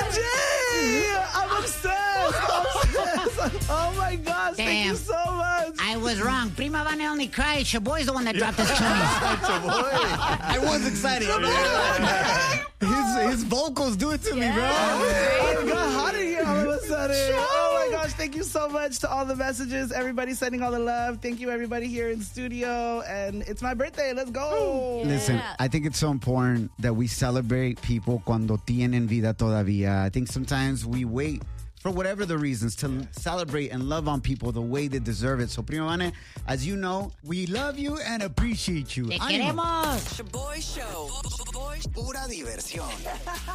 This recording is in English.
OMG! I'm obsessed. Oh my gosh, thank you so much. I was wrong. Prima Vane only cried. Shaboy's the one that dropped his tunes. I was excited. His vocals do it to me, bro. Oh, it got hot in here all of a sudden. Oh my gosh, thank you so much to all the messages. Everybody sending all the love. Thank you, everybody here in studio. And it's my birthday. Let's go. Listen, I think it's so important that we celebrate people cuando tienen vida todavía. I think sometimes we wait for whatever the reasons to celebrate and love on people the way they deserve it. So, Prima Vane, as you know, we love you and appreciate you. Te queremos. Shaboy Show. Pura diversión.